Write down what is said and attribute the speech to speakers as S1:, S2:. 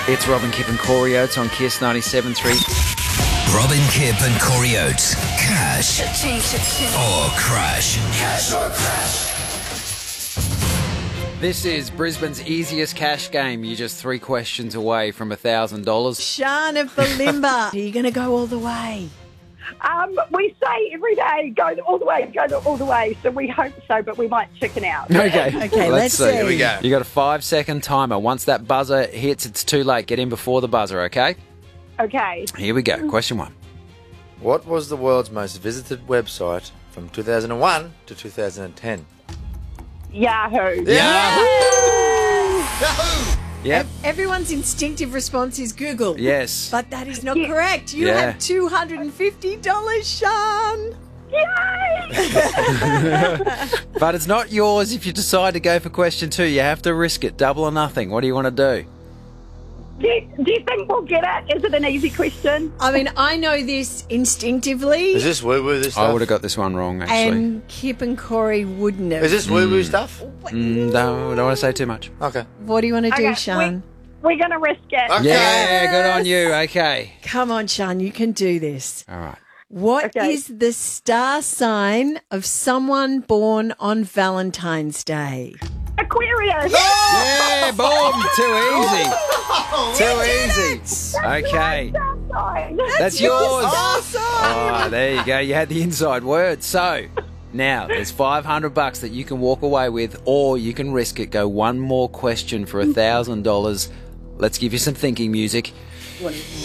S1: It's Robin, Kip and Corey Oates on Kiss 97.3.
S2: Robin, Kip and Corey Oates. Cash or crash. Cash or crash.
S1: This is Brisbane's easiest cash game. You're just 3 questions away from $1,000.
S3: Sean of Balimba, are you going to go all the way?
S4: We say every day, go all the way. So we hope so, but we might chicken out.
S3: Okay, let's see.
S1: Here we go. You got a 5-second timer. Once that buzzer hits, it's too late. Get in before the buzzer, okay?
S4: Okay.
S1: Here we go. Question 1.
S5: What was the world's most visited website from 2001 to 2010?
S4: Yahoo.
S1: Yep.
S3: Everyone's instinctive response is Google.
S1: Yes.
S3: But that is not correct. You
S1: Yeah.
S3: have $250, Sean.
S4: Yay!
S1: But it's not yours if you decide to go for question 2. You have to risk it. Double or nothing. What do you want to do?
S4: Do you think we'll get it? Is it an easy question?
S3: I mean, I know this instinctively,
S5: Is this woo-woo this stuff?
S1: I would have got this one wrong, actually.
S3: and Kip and Corey wouldn't have.
S5: Is this woo-woo stuff?
S1: Don't want to say too much.
S5: Okay.
S3: What do you want to do,
S4: Okay,
S3: Sean?
S4: We're going to risk it.
S5: Okay.
S1: Yeah, good on you. Okay.
S3: Come on, Sean, you can do this.
S1: All right.
S3: What
S4: Okay.
S3: is the star sign of someone born on Valentine's Day?
S4: Aquarius.
S1: Yeah, boom. Too easy. Too easy. Okay. That's yours.
S3: Awesome.
S1: Oh, there you go. You had the inside word. So now there's $500 that you can walk away with, or you can risk it. Go one more question for $1,000. Let's give you some thinking music.